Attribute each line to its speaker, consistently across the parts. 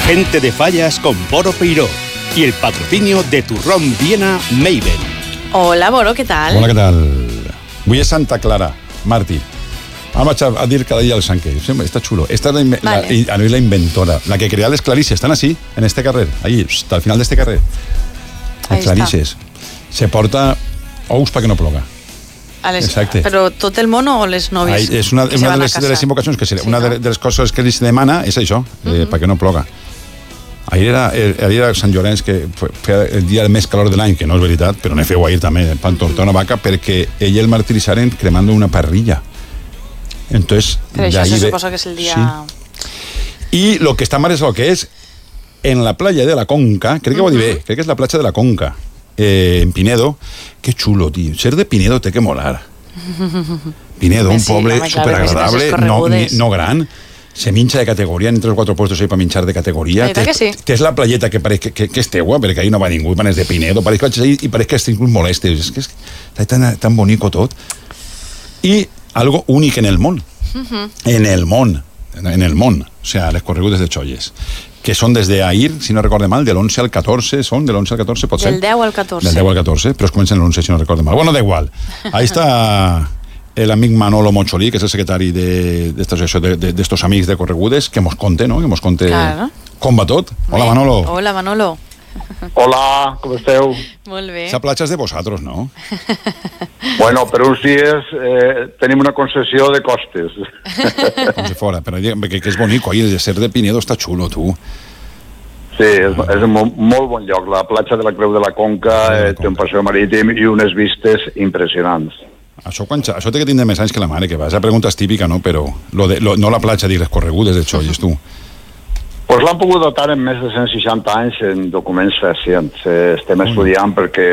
Speaker 1: Gente de Fallas con Boro Peiró y el patrocinio de Turrón Viena Meiben.
Speaker 2: Hola, Boro, ¿qué tal?
Speaker 3: Hola, ¿qué tal? Avui és Santa Clara, Martí. Ara vaig a dir cada dia el sant que és. Està xulo. Esta es la inventora. La que crea les clarisses. Están así, en este carrer. Ahí, al final de este carrer. Les clarisses. Se porta ous perquè no ploga.
Speaker 2: Exacte. Però tot el món o les nòvies?
Speaker 3: És una de les invocacions que una de les coses que li se demana és això, perquè no ploga. Ahir era Sant Llorenç, que feia el dia més calor de l'any, que no és veritat, però ne feu ahir també, van tortar una vaca perquè ell el martiritzaren cremando una parrilla. Entonces,
Speaker 2: però això se suposa que és el dia...
Speaker 3: Sí. I lo que està mal és el que és en la playa de la Conca, crec que ho he dit bé, crec que és la platja de la Conca, en Pinedo. Que xulo, tio. Ser de Pinedo té que molar. Pinedo, un poble superagradable, no gran, se minxa de categoria, entre els 4 puestos ahí per minxar de categoria. Té la playeta que pareix que és teua, perquè ahí no va ningú, i panes de Pinedo, pareix que vaig ahí i pareix que estic molest. És que està tan bonico tot. I algo únic en el món. En el món. O sea, les corregudes de xolles. Que són des d'ahir, si no recorde mal, de l'11 al 14, són de l'11 al 14, pot ser?
Speaker 2: Del 10 al 14.
Speaker 3: Del 10 al 14, però es comencen l'11, si no recorde mal. Bueno, da igual. Ahí está el amic Manolo Moncholí, que és el secretari d'estos amics de corregudes, que mos conte, ¿no? Que mos conte com va tot. Hola, Manolo.
Speaker 2: Hola, Manolo.
Speaker 4: Hola, com esteu?
Speaker 2: Molt bé.
Speaker 3: Esa platja és de vosaltres, no?
Speaker 4: Bueno, per uns dies tenim una concessió de costes.
Speaker 3: Com si fora, però que és bonic, oi, de ser de Pinedo està xulo, tu.
Speaker 4: Sí, és un molt bon lloc. La platja de la Creu de la Conca té un passeig marítim i unes vistes impressionants.
Speaker 3: Això té que tindre més anys que la mare que va. Esa pregunta és típica, no? Però no la platja, dir les corregudes de xolles, tu.
Speaker 4: Pues l'han pogut dotar en més de 160 anys en documents fehacients. Estem estudiant perquè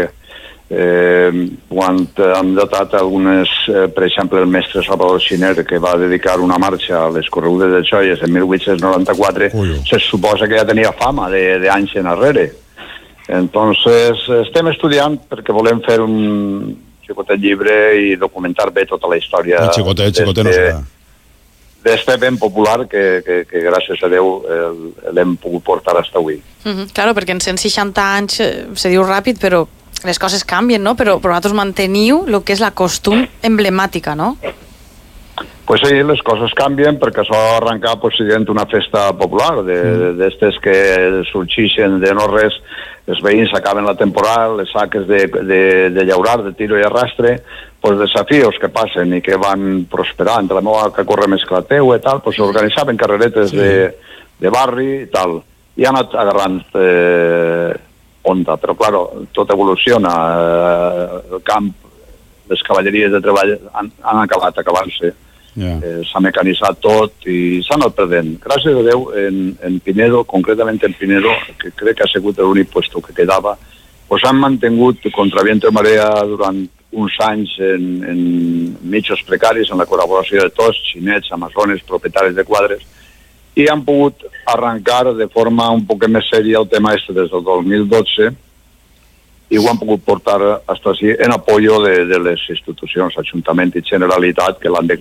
Speaker 4: quan hem dotat algunes, per exemple, el mestre Salvador Xiner, que va dedicar una marxa a les corregudes de xolles en 1894, se suposa que ja tenia fama d'anys enrere. Entonces, estem estudiant perquè volem fer un xicotet llibre i documentar bé tota la història.
Speaker 3: El xicotet no serà.
Speaker 4: D'este ben popular que gràcies a Déu l'hem pogut portar fins avui.
Speaker 2: Claro, perquè en 160 anys se diu ràpid, però les coses canvien, no? Però vosaltres manteniu el que és la costum emblemàtica, no?
Speaker 4: Pues sí, les coses canvien perquè això ha arrencat sent una festa popular, d'estes que sorgeixen de no res, els veïns acaben la temporada, les saques de llaurar, de tiro i arrastre, desafios que passen i que van prosperant, la meva que corre més que la teua i tal, s'organitzaven carreretes de barri i tal, i han anat agarrant onda, però claro, tot evoluciona, el camp, les cavalleries de treball han acabat acabant-se. S'ha mecanitzat tot i s'ha anat perdent. Gràcies a Déu, en Pinedo, concretament en Pinedo, que crec que ha sigut l'únic puesto que quedava, han mantingut contra viento i marea durant uns anys en mitjos precaris, en la col·laboració de tots, xinets, amazones, propietaris de quadres, i han pogut arrencar de forma un poc més sèria el tema des del 2012 i ho han pogut portar fins així en apoyo de les institucions, Ajuntament i Generalitat, que l'han